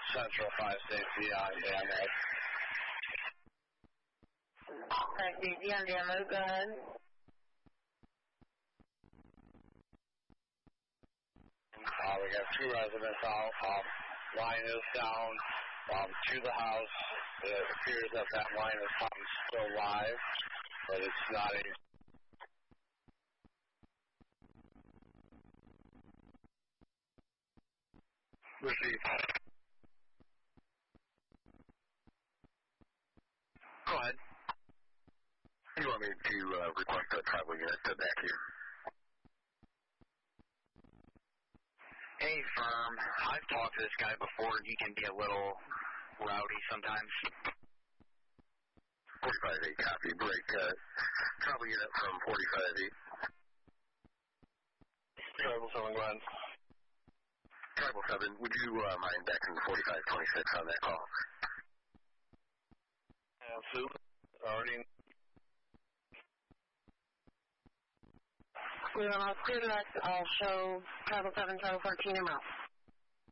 Central 5 safety on damage. Safety on damage, go ahead. We got 2 residents out. Line is down to the house. It appears that line is still live, but it's not a... Received. Go ahead. You want me to request a tribal unit to back here? Hey, firm. I've talked to this guy before, and he can be a little rowdy sometimes. 45-8, copy. Break. Tribal unit from 45-8. Tribal 7, go ahead. Tribal 7, would you mind backing 45-26 on that call? Absolutely. Already. We will clear that. I'll show Tribal 7, Tribal 14 and out.